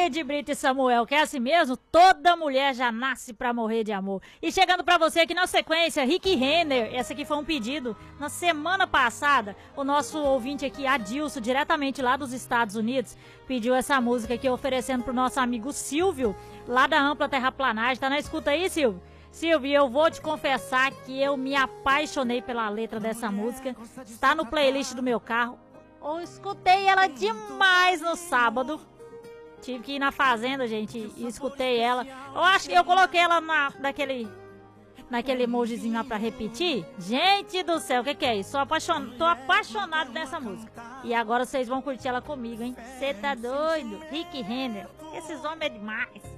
Ed Brito e Samuel, que é assim mesmo? Toda mulher já nasce pra morrer de amor. E chegando pra você aqui na sequência, Rick Renner, essa aqui foi um pedido na semana passada. O nosso ouvinte aqui, Adilson, diretamente lá dos Estados Unidos, pediu essa música aqui oferecendo pro nosso amigo Silvio, lá da Ampla Terraplanagem. Tá na escuta aí, Silvio? Silvio, eu vou te confessar que eu me apaixonei pela letra dessa música. Está no playlist do meu carro. Eu escutei ela demais no sábado. Tive que ir na fazenda, gente, e escutei ela. Eu acho que eu coloquei ela naquele emojizinho lá pra repetir. Gente do céu, o que é isso? Tô apaixonado nessa música. E agora vocês vão curtir ela comigo, hein? Cê tá doido? Rick Renner. Esses homens é demais.